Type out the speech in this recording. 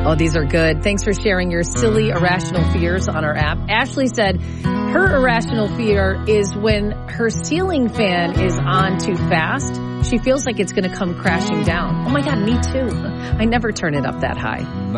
Oh, these are good. Thanks for sharing your silly, irrational fears on our app. Ashley said her irrational fear is when her ceiling fan is on too fast. She feels like it's going to come crashing down. Oh, my God, me too. I never turn it up that high.